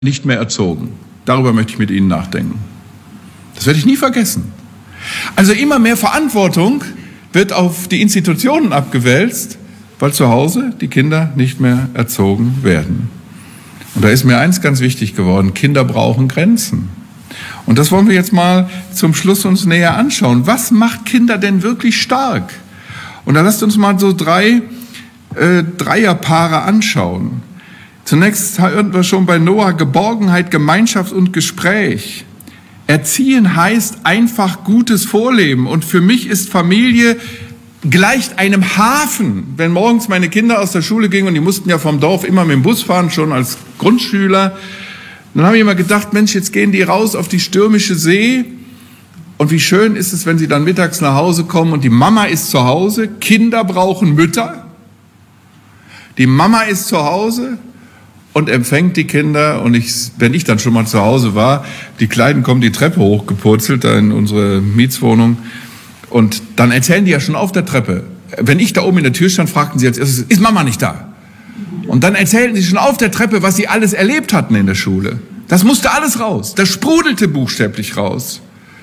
nicht mehr erzogen. Darüber möchte ich mit Ihnen nachdenken. Das werde ich nie vergessen. Also immer mehr Verantwortung wird auf die Institutionen abgewälzt, weil zu Hause die Kinder nicht mehr erzogen werden. Und da ist mir eins ganz wichtig geworden: Kinder brauchen Grenzen. Und das wollen wir jetzt mal zum Schluss uns näher anschauen. Was macht Kinder denn wirklich stark? Und da lasst uns mal so drei Dreierpaare anschauen. Zunächst hörten wir schon bei Noah Geborgenheit, Gemeinschaft und Gespräch. Erziehen heißt einfach gutes Vorleben. Und für mich ist Familie gleicht einem Hafen. Wenn morgens meine Kinder aus der Schule gingen, und die mussten ja vom Dorf immer mit dem Bus fahren, schon als Grundschüler, dann habe ich immer gedacht, Mensch, jetzt gehen die raus auf die stürmische See. Und wie schön ist es, wenn sie dann mittags nach Hause kommen und die Mama ist zu Hause. Kinder brauchen Mütter. Die Mama ist zu Hause und empfängt die Kinder. Und wenn ich dann schon mal zu Hause war, die Kleinen kommen die Treppe hochgepurzelt da in unsere Mietswohnung. Und dann erzählen die ja schon auf der Treppe. Wenn ich da oben in der Tür stand, fragten sie als erstes: Ist Mama nicht da? Und dann erzählten sie schon auf der Treppe, was sie alles erlebt hatten in der Schule. Das musste alles raus. Das sprudelte buchstäblich raus.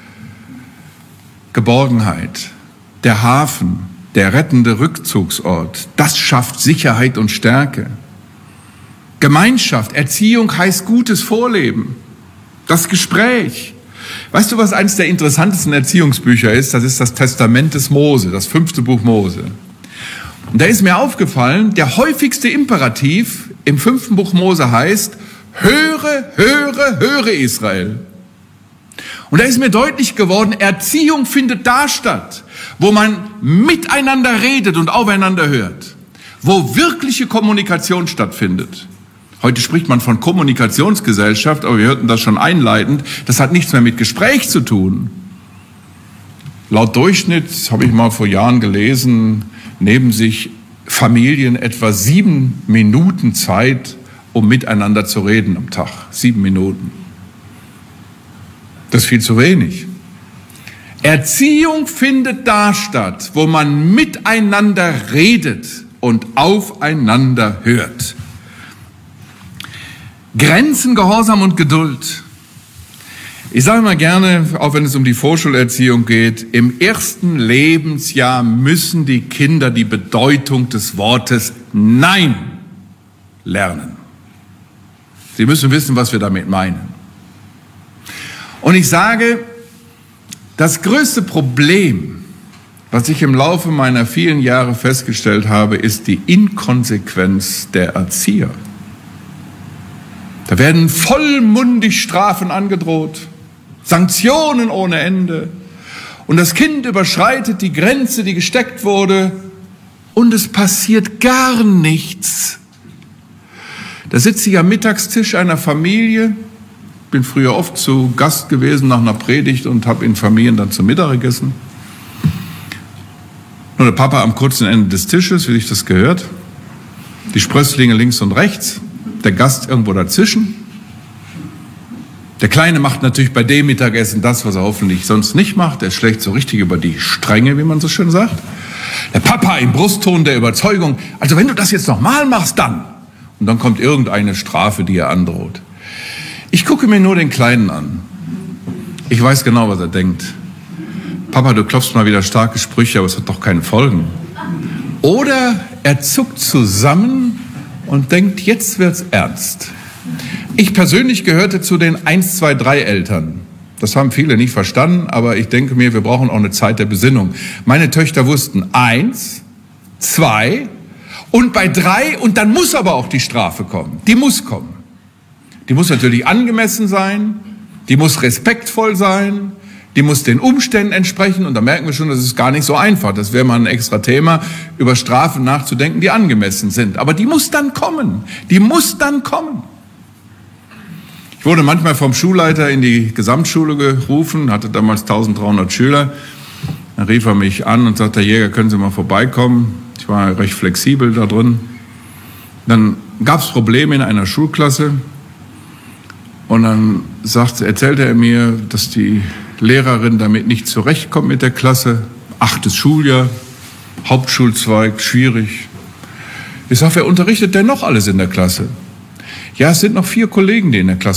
Geborgenheit, der Hafen, der rettende Rückzugsort, das schafft Sicherheit und Stärke. Gemeinschaft, Erziehung heißt gutes Vorleben. Das Gespräch. Weißt du, was eines der interessantesten Erziehungsbücher ist? Das ist das Testament des Mose, das 5. Buch Mose. Und da ist mir aufgefallen, der häufigste Imperativ im 5. Buch Mose heißt: Höre, höre, höre Israel. Und da ist mir deutlich geworden, Erziehung findet da statt, wo man miteinander redet und aufeinander hört, wo wirkliche Kommunikation stattfindet. Heute spricht man von Kommunikationsgesellschaft, aber wir hörten das schon einleitend, das hat nichts mehr mit Gespräch zu tun. Laut Durchschnitt, habe ich mal vor Jahren gelesen, nehmen sich Familien etwa 7 Minuten Zeit, um miteinander zu reden am Tag. 7 Minuten. Das ist viel zu wenig. Erziehung findet da statt, wo man miteinander redet und aufeinander hört. Grenzen, Gehorsam und Geduld. Ich sage mal gerne, auch wenn es um die Vorschulerziehung geht, im ersten Lebensjahr müssen die Kinder die Bedeutung des Wortes Nein lernen. Sie müssen wissen, was wir damit meinen. Und ich sage, das größte Problem, was ich im Laufe meiner vielen Jahre festgestellt habe, ist die Inkonsequenz der Erzieher. Da werden vollmundig Strafen angedroht, Sanktionen ohne Ende. Und das Kind überschreitet die Grenze, die gesteckt wurde, und es passiert gar nichts. Da sitze ich am Mittagstisch einer Familie. Ich bin früher oft zu Gast gewesen nach einer Predigt und habe in Familien dann zum Mittag gegessen. Nur der Papa am kurzen Ende des Tisches, wie sich das gehört. Die Sprösslinge links und rechts. Der Gast irgendwo dazwischen. Der Kleine macht natürlich bei dem Mittagessen das, was er hoffentlich sonst nicht macht. Er schlägt so richtig über die Stränge, wie man so schön sagt. Der Papa im Brustton der Überzeugung: Also wenn du das jetzt nochmal machst, dann. Und dann kommt irgendeine Strafe, die er androht. Ich gucke mir nur den Kleinen an. Ich weiß genau, was er denkt. Papa, du klopfst mal wieder starke Sprüche, aber es hat doch keine Folgen. Oder er zuckt zusammen und denkt, jetzt wird's ernst. Ich persönlich gehörte zu den 1, 2, 3 Eltern. Das haben viele nicht verstanden, aber ich denke mir, wir brauchen auch eine Zeit der Besinnung. Meine Töchter wussten 1, 2 und bei 3, und dann muss aber auch die Strafe kommen. Die muss kommen. Die muss natürlich angemessen sein, die muss respektvoll sein, die muss den Umständen entsprechen. Und da merken wir schon, das ist gar nicht so einfach. Das wäre mal ein extra Thema, über Strafen nachzudenken, die angemessen sind. Aber die muss dann kommen. Die muss dann kommen. Ich wurde manchmal vom Schulleiter in die Gesamtschule gerufen, hatte damals 1300 Schüler. Dann rief er mich an und sagte: Herr Jäger, können Sie mal vorbeikommen? Ich war recht flexibel da drin. Dann gab es Probleme in einer Schulklasse. Und dann erzählte er mir, dass die Lehrerin damit nicht zurechtkommt mit der Klasse. 8. Schuljahr, Hauptschulzweig, schwierig. Ich sage, wer unterrichtet denn noch alles in der Klasse? Ja, es sind noch 4 Kollegen, die in der Klasse